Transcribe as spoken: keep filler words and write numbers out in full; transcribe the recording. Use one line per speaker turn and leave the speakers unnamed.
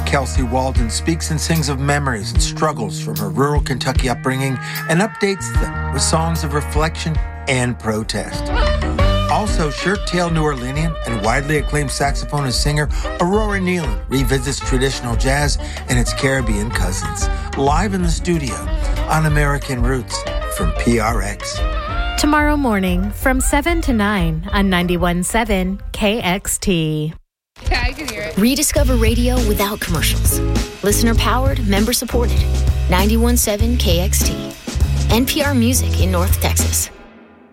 Kelsey Walden speaks and sings of memories and struggles from her rural Kentucky upbringing and updates them with songs of reflection and protest. Also, shirt-tailed New Orleanian and widely acclaimed saxophonist singer Aurora Nealon revisits traditional jazz and its Caribbean cousins, live in the studio on American Roots from P R X.
Tomorrow morning from seven to nine on ninety-one point seven K X T.
Yeah, I can hear it.
Rediscover radio without commercials. Listener-powered, member-supported. ninety-one point seven K X T. N P R Music in North Texas.